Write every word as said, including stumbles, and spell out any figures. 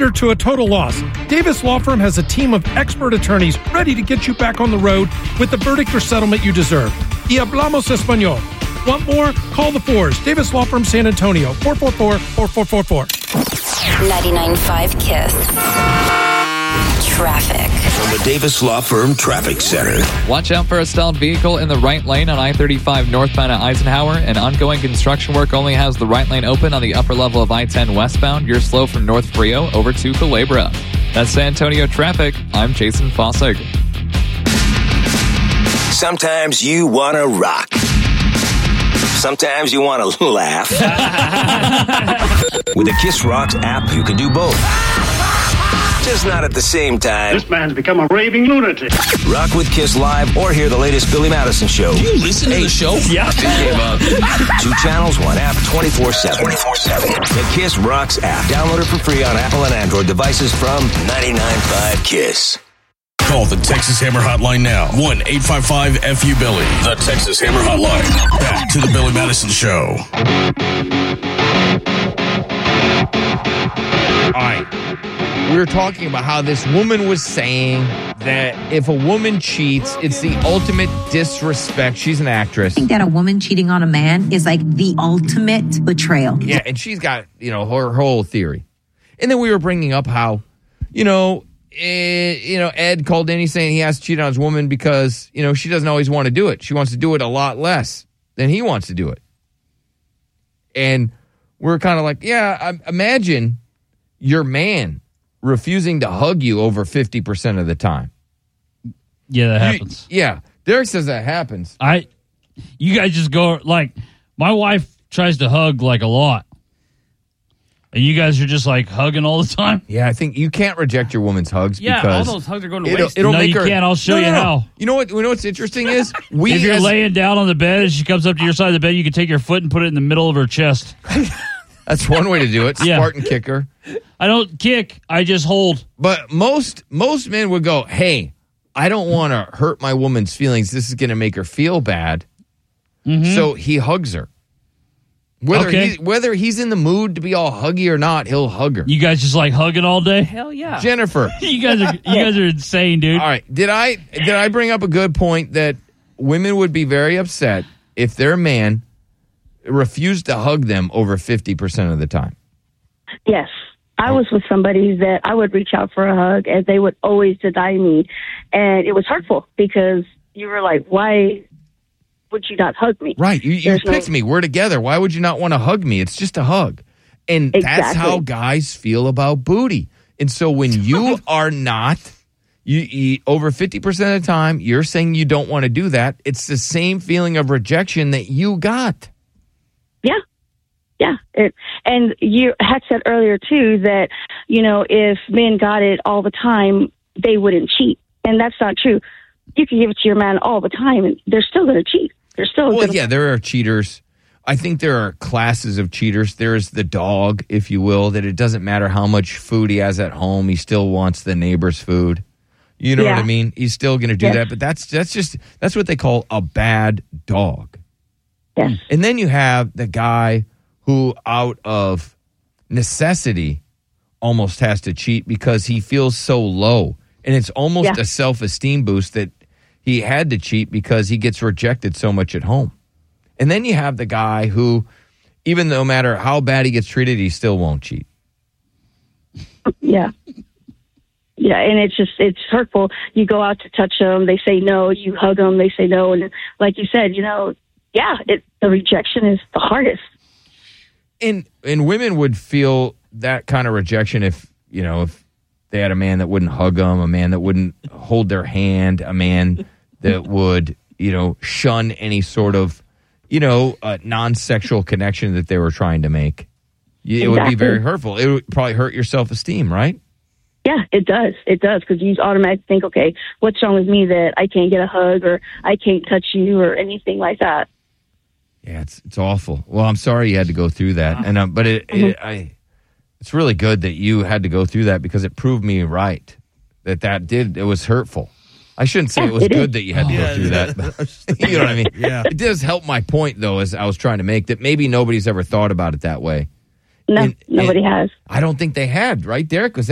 surrender to a total loss. Davis Law Firm has a team of expert attorneys ready to get you back on the road with the verdict or settlement you deserve. Y hablamos español. Want more? Call the Fours. Davis Law Firm, San Antonio. four four four, four four four four. ninety-nine point five KISS. Traffic. From the Davis Law Firm Traffic Center. Watch out for a stalled vehicle in the right lane on I thirty-five northbound at Eisenhower, and ongoing construction work only has the right lane open on the upper level of I ten westbound. You're slow from North Frio over to Culebra. That's San Antonio traffic. I'm Jason Fossig. Sometimes you want to rock. Sometimes you want to laugh. With the KISS Rocks app, you can do both. Just not at the same time. This man's become a raving lunatic. Rock with KISS Live or hear the latest Billy Madison show. Do you listen hey, to the show? Yeah. Gave up. Two channels, one app, twenty-four seven. twenty-four seven. The KISS Rocks app. Download it for free on Apple and Android devices from ninety-nine point five KISS. Call the Texas Hammer Hotline now. one eight five five F U Billy. The Texas Hammer Hotline. Back to the Billy Madison Show. All right. We were talking about how this woman was saying that if a woman cheats, it's the ultimate disrespect. She's an actress. I think that a woman cheating on a man is like the ultimate betrayal. Yeah, and she's got, you know, her, her whole theory. And then we were bringing up how, you know, eh, you know, Ed called in, he's saying he has to cheat on his woman because, you know, she doesn't always want to do it. She wants to do it a lot less than he wants to do it. And we're kind of like, yeah, imagine your man refusing to hug you over fifty percent of the time. Yeah, that happens. You, yeah. Derek says that happens. I, you guys just go, like, my wife tries to hug, like, a lot. And you guys are just, like, hugging all the time? Yeah, I think you can't reject your woman's hugs yeah, because... all those hugs are going to it'll, waste. It'll no, make you her, can't. I'll show no, you no, no. how. You know what You know what's interesting is... we if you're as, laying down on the bed and she comes up to your side of the bed, you can take your foot and put it in the middle of her chest. That's one way to do it. Yeah. Spartan kicker. I don't kick. I just hold. But most most men would go, hey, I don't want to hurt my woman's feelings. This is going to make her feel bad. Mm-hmm. So he hugs her. Whether, okay. he, whether he's in the mood to be all huggy or not, he'll hug her. You guys just like hugging all day? Hell yeah. Jennifer. you guys are you guys are insane, dude. All right. Did I did I bring up a good point that women would be very upset if their man refused to hug them over fifty percent of the time? Yes. I was with somebody that I would reach out for a hug and they would always deny me. And it was hurtful because you were like, why would you not hug me? Right. You, you picked no... me. We're together. Why would you not want to hug me? It's just a hug. And exactly. That's how guys feel about booty. And so when you are not, you, you over fifty percent of the time, you're saying you don't want to do that. It's the same feeling of rejection that you got. Yeah. Yeah. It, and you had said earlier, too, that, you know, if men got it all the time, they wouldn't cheat. And that's not true. You can give it to your man all the time, and they're still going to cheat. They're still Well, gonna- yeah, there are cheaters. I think there are classes of cheaters. There's the dog, if you will, that it doesn't matter how much food he has at home. He still wants the neighbor's food. You know yeah. what I mean? He's still going to do yes. that. But that's that's just that's what they call a bad dog. Yes. And then you have the guy who, out of necessity, almost has to cheat because he feels so low. And it's almost yeah. a self-esteem boost that he had to cheat because he gets rejected so much at home. And then you have the guy who, even no matter how bad he gets treated, he still won't cheat. Yeah. Yeah, and it's just, it's hurtful. You go out to touch them, they say no. You hug them, they say no. And like you said, you know, yeah, it, the rejection is the hardest. And and women would feel that kind of rejection if, you know, if they had a man that wouldn't hug them, a man that wouldn't hold their hand, a man that would, you know, shun any sort of, you know, uh, non-sexual connection that they were trying to make. It exactly. would be very hurtful. It would probably hurt your self-esteem, right? Yeah, it does. It does, because you automatically think, okay, what's wrong with me that I can't get a hug or I can't touch you or anything like that? Yeah, it's it's awful. Well, I'm sorry you had to go through that, and uh, but it, mm-hmm. it I it's really good that you had to go through that because it proved me right that that did it was hurtful. I shouldn't say yeah, it was it good is. that you had to yeah, go through yeah. that. But, you know what I mean? Yeah, it does help my point though, as I was trying to make that maybe nobody's ever thought about it that way. No, and, nobody and has. I don't think they had, right, Derek? Was